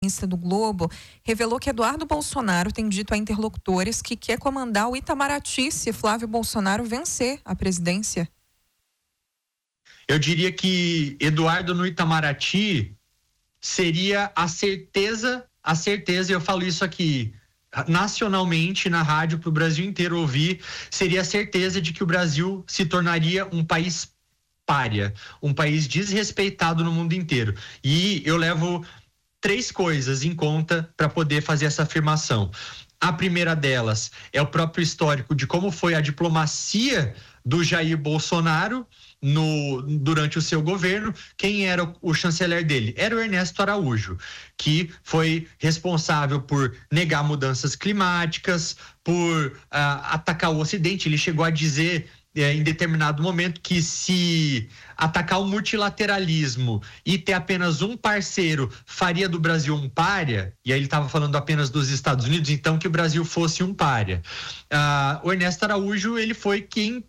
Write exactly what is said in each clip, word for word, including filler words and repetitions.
do Globo, revelou que Eduardo Bolsonaro tem dito a interlocutores que quer comandar o Itamaraty se Flávio Bolsonaro vencer a presidência. Eu diria que Eduardo no Itamaraty seria a certeza, a certeza, e eu falo isso aqui nacionalmente na rádio para o Brasil inteiro ouvir, seria a certeza de que o Brasil se tornaria um país pária, um país desrespeitado no mundo inteiro. E eu levo três coisas em conta para poder fazer essa afirmação. A primeira delas é o próprio histórico de como foi a diplomacia do Jair Bolsonaro no, durante o seu governo. Quem era o, o chanceler dele? Era o Ernesto Araújo, que foi responsável por negar mudanças climáticas, por uh, atacar o Ocidente. Ele chegou a dizer É, em determinado momento que se atacar o multilateralismo e ter apenas um parceiro faria do Brasil um pária, e aí ele estava falando apenas dos Estados Unidos, então que o Brasil fosse um pária. Ah, o Ernesto Araújo, ele foi quem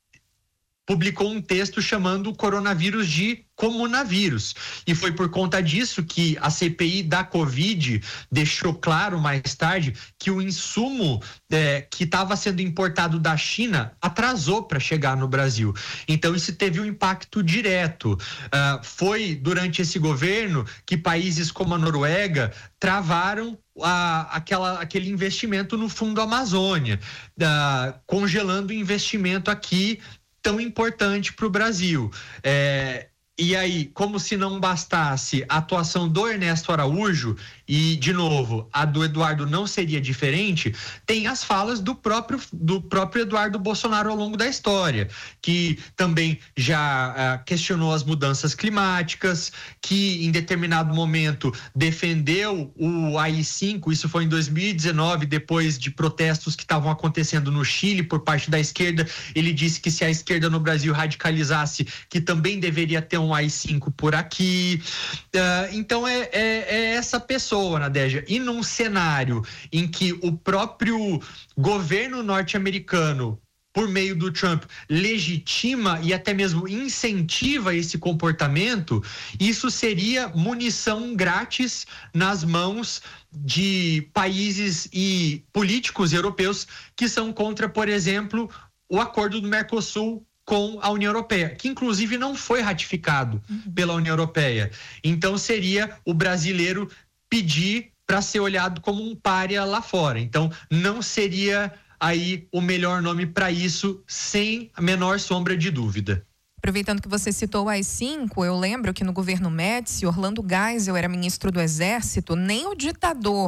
publicou um texto chamando o coronavírus de comunavírus, e foi por conta disso que a C P I da Covid deixou claro mais tarde que o insumo é, que estava sendo importado da China atrasou para chegar no Brasil. Então isso teve um impacto direto. Uh, foi durante esse governo que países como a Noruega travaram a, aquela, aquele investimento no Fundo Amazônia, uh, congelando o investimento aqui tão importante para o Brasil. É, e aí, como se não bastasse a atuação do Ernesto Araújo, e, de novo, a do Eduardo não seria diferente, tem as falas do próprio, do próprio Eduardo Bolsonaro ao longo da história, que também já uh, questionou as mudanças climáticas, que em determinado momento defendeu o A I cinco, isso foi em dois mil e dezenove, depois de protestos que estavam acontecendo no Chile por parte da esquerda. Ele disse que se a esquerda no Brasil radicalizasse, que também deveria ter um A I cinco por aqui. Uh, então é, é, é essa pessoa, Nadégia, e num cenário em que o próprio governo norte-americano, por meio do Trump, legitima e até mesmo incentiva esse comportamento, isso seria munição grátis nas mãos de países e políticos europeus que são contra, por exemplo, o acordo do Mercosul com a União Europeia, que inclusive não foi ratificado uhum. pela União Europeia. Então seria o brasileiro pedir para ser olhado como um pária lá fora. Então não seria aí o melhor nome para isso, sem a menor sombra de dúvida. Aproveitando que você citou o A I cinco, eu lembro que no governo Médici, Orlando Geisel era ministro do Exército, nem o ditador,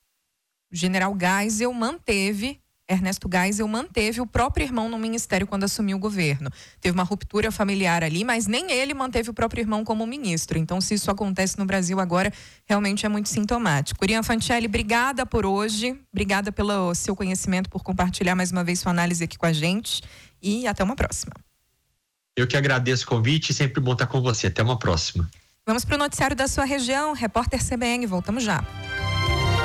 o general Geisel, manteve Ernesto Geisel manteve o próprio irmão no ministério quando assumiu o governo. Teve uma ruptura familiar ali, mas nem ele manteve o próprio irmão como ministro. Então, se isso acontece no Brasil agora, realmente é muito sintomático. Irian Fancelli, obrigada por hoje. Obrigada pelo seu conhecimento, por compartilhar mais uma vez sua análise aqui com a gente. E até uma próxima. Eu que agradeço o convite, sempre bom estar com você. Até uma próxima. Vamos para o noticiário da sua região. Repórter C B N, voltamos já.